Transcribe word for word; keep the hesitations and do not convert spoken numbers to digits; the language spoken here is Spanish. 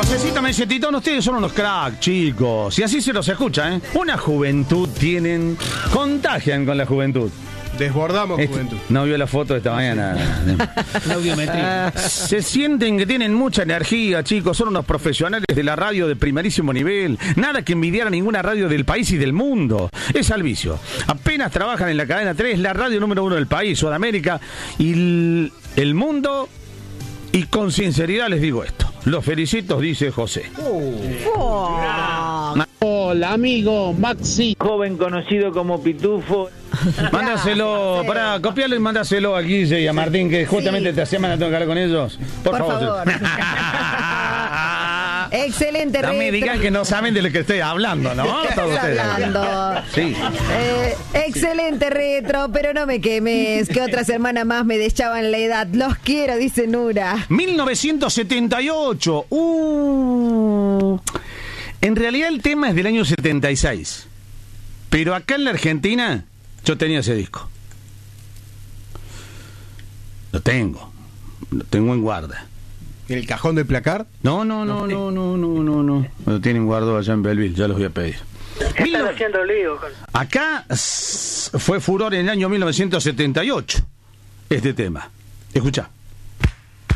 Josecito me dice, Titón, ustedes son unos cracks, chicos. Y así se los escucha, ¿eh? Una juventud tienen, contagian con la juventud. Desbordamos Este, juventud. no vio la foto de esta mañana. La audiometría. Se sienten que tienen mucha energía, chicos. Son unos profesionales de la radio de primerísimo nivel. Nada que envidiar a ninguna radio del país y del mundo. Es al vicio. Apenas trabajan en la cadena tres, la radio número uno del país, Sudamérica y el, el mundo. Y con sinceridad les digo esto. Los felicito, dice José. Oh. Hola, amigo Maxi. Joven conocido como Pitufo. Mándaselo, Sí. para copiarlo y mándaselo a Guille y a Martín, que justamente Sí. te hacía mandar que hablar con ellos. Por, Por favor. favor. Excelente No me retro. digan que no saben de lo que estoy hablando, ¿no? Todos ustedes. Hablando. Sí. Eh, excelente retro, pero no me quemes, que otra semana más me deschaban la edad. Los quiero, dice Nura. mil novecientos setenta y ocho. Uh. En realidad el tema es del año setenta y seis. Pero acá en la Argentina yo tenía ese disco. Lo tengo. Lo tengo en guarda. ¿En el cajón del placar? No, no, no, no, no, no, no, no. Lo tienen guardado allá en Belleville, ya los voy a pedir. ¿Qué Mil están no- haciendo lío? Con... Acá s- fue furor en el año mil novecientos setenta y ocho este tema. Escuchá.